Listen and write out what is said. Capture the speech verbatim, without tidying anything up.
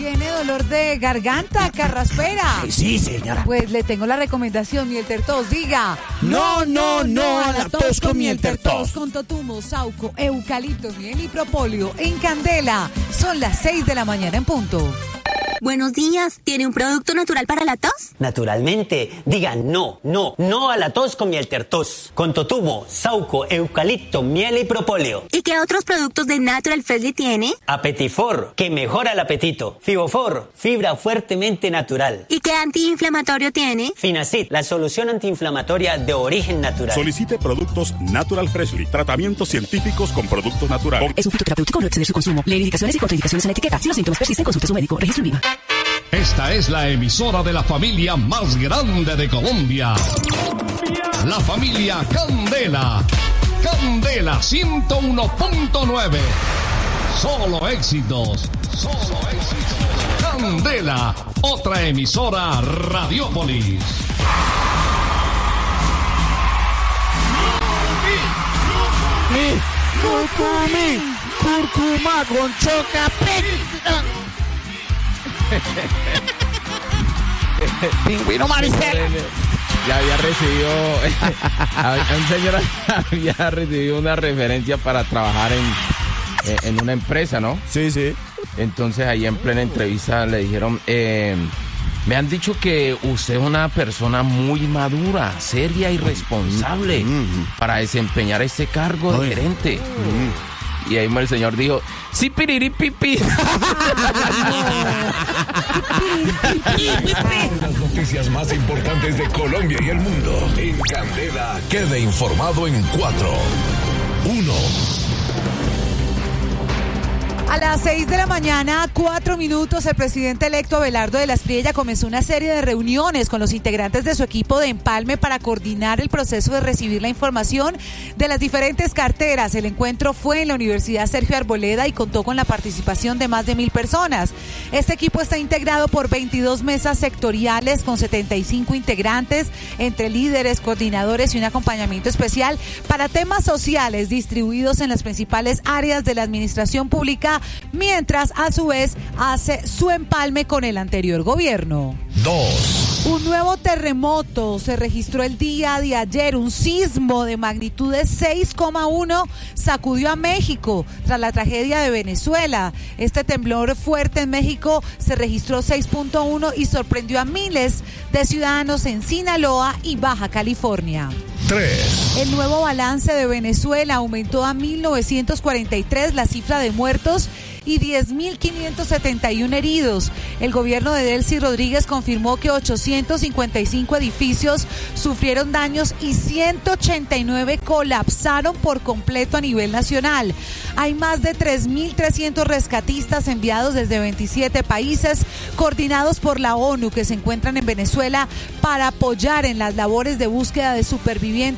¿Tiene dolor de garganta, carraspera? Sí, señora. Pues le tengo la recomendación, miel tertos. Diga no, no, no a la tos con miel tertos. Con totumo, sauco, eucalipto, miel y propóleo en Candela. Son las seis de la mañana en punto. Buenos días. ¿Tiene un producto natural para la tos? Naturalmente. Diga no, no, no a la tos con miel tertos. Con totumo, sauco, eucalipto, miel y propóleo. ¿Y qué otros productos de Natural Freshly tiene? Apetifor, que mejora el apetito. Fibofor, fibra fuertemente natural. ¿Y qué antiinflamatorio tiene? Finacid, la solución antiinflamatoria de origen natural. Solicite productos Natural Freshly. Tratamientos científicos con productos naturales. Es un fitoterapéutico, no exceder su consumo. Lee indicaciones y contraindicaciones en la etiqueta. Si los síntomas persisten, consulte a su médico. Registro en Viva. Esta es la emisora de la familia más grande de Colombia. La familia Candela. Candela ciento uno punto nueve. Solo éxitos. Solo éxitos. Candela, otra emisora Radiópolis. Curcumí, curcuma con chocapé. Pingüino Maricela. Ya había recibido, un señor había recibido una referencia para trabajar en, en una empresa, ¿no? Sí, sí. Entonces ahí en plena entrevista le dijeron, eh, me han dicho que usted es una persona muy madura, seria y responsable mm-hmm. para desempeñar este cargo de Oye. gerente. Mm-hmm. Y ahí el señor dijo, sí, piriri, pipi. Las noticias más importantes de Colombia y el mundo. En Candela, quede informado en cuatro, uno. A las seis de la mañana, cuatro minutos, el presidente electo Abelardo de la Espriella comenzó una serie de reuniones con los integrantes de su equipo de empalme para coordinar el proceso de recibir la información de las diferentes carteras. El encuentro fue en la Universidad Sergio Arboleda y contó con la participación de más de mil personas. Este equipo está integrado por veintidós mesas sectoriales con setenta y cinco integrantes, entre líderes, coordinadores y un acompañamiento especial para temas sociales distribuidos en las principales áreas de la administración pública, mientras a su vez hace su empalme con el anterior gobierno. Dos. Un nuevo terremoto se registró el día de ayer. Un sismo de magnitud de seis coma uno sacudió a México tras la tragedia de Venezuela. Este temblor fuerte en México se registró seis punto uno y sorprendió a miles de ciudadanos en Sinaloa y Baja California. Tres. El nuevo balance de Venezuela aumentó a mil novecientos cuarenta y tres la cifra de muertos y diez mil quinientos setenta y uno heridos. El gobierno de Delcy Rodríguez confirmó que ochocientos cincuenta y cinco edificios sufrieron daños y ciento ochenta y nueve colapsaron por completo a nivel nacional. Hay más de tres mil trescientos rescatistas enviados desde veintisiete países, coordinados por la ONU, que se encuentran en Venezuela para apoyar en las labores de búsqueda de supervivientes